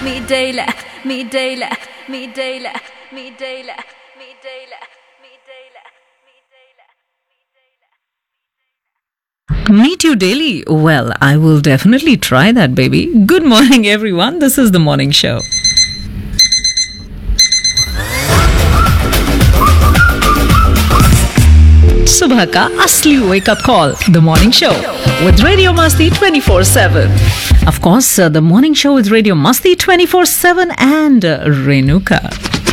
me daily, me daily, me daily, me daily, me daily, me daily. Meet you daily? Well, I will definitely try that, baby. Good morning, everyone. This is The Morning Show. सुबह का असली wake up call, the morning show with radio मस्ती 24/7. Of course, the morning show with Radio Masti 24/7 and Renuka.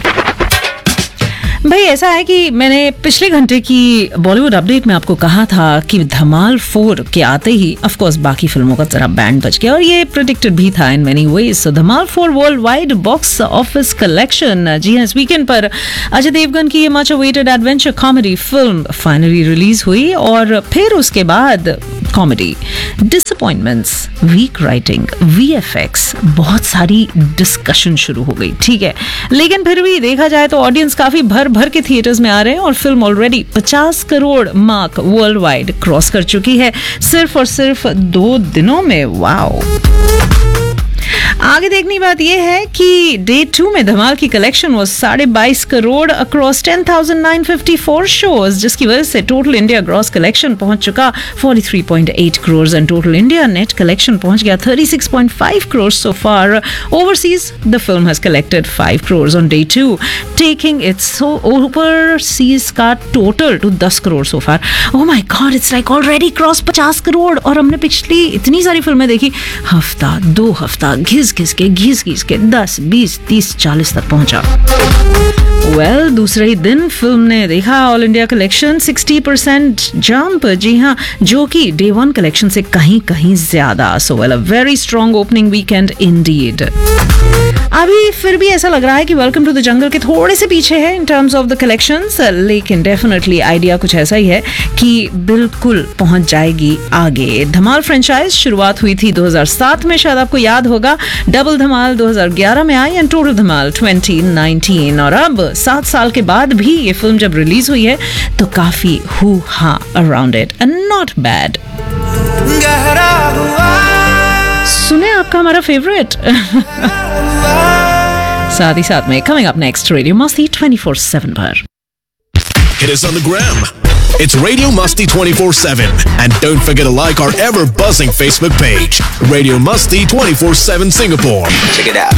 भाई ऐसा है कि मैंने पिछले घंटे की बॉलीवुड अपडेट में आपको कहा था कि धमाल 4 के आते ही ऑफ कोर्स बाकी फिल्मों का जरा बैंड बज गया और ये प्रेडिक्टेड भी था in many ways. So Dhamaal 4 world wide box office collection. जी हाँ, इस वीकेंड पर अजय देवगन की ये much awaited adventure comedy film finally release हुई और फिर उसके बाद comedy, disappointments, week writing, VFX, बहुत सारी डिस्कशन शुरू हो गई. ठीक है, लेकिन फिर भी देखा जाए तो ऑडियंस काफी भर के थिएटर्स में आ रहे हैं और film already 50 crore mark world wide cross कर चुकी है सिर्फ और सिर्फ 2 दिनों में. वाओ. आगे देखनी बात यह है कि डे 2 में धमाल की कलेक्शन वो 22.5 करोड़ अक्रॉस 10,954 शोज, जिसकी वजह से टोटल इंडिया ग्रॉस कलेक्शन पहुंच चुका 43.8 crore and total India net collection पहुंच गया 36.5 करोड़ सो फार. Overseas the film has collected 5 crore on day 2, taking it's overseas का total two 10 crore so far. Oh my God, it's like already cross 50 crore और हमने पिछली इतनी सारी फिल्में देखी, हफ्ता 2 हफ्ता घिस घिस के 10, 20, 30, 40 तक पहुंचा. वेल, दूसरे ही दिन फिल्म ने देखा ऑल इंडिया कलेक्शन 60% जंप. जी हाँ, जो कि डे 1 कलेक्शन से कहीं ज्यादा. So well, a very strong opening weekend Indeed. अभी फिर भी ऐसा लग रहा है कि वेलकम टू द जंगल के थोड़े से पीछे है in terms of the collections, लेकिन डेफिनेटली आइडिया कुछ ऐसा ही है कि बिल्कुल पहुंच जाएगी आगे. धमाल फ्रेंचाइज शुरुआत हुई थी 2007 में, शायद आपको याद होगा. डबल धमाल 2011 में आई एंड टोटल धमाल 2019. और अब 7 साल के बाद भी ये फिल्म जब रिलीज हुई है तो काफी हु हा around it and not bad. सुने आपका हमारा फेवरेट. साथ ही साथ में कमिंग अप नेक्स्ट रेडियो मस्ती 24/7 पर. Hit us on the gram. It's Radio Musty 24/7. And don't forget to like our ever buzzing Facebook page, Radio Musty 24/7 Singapore. Check it out.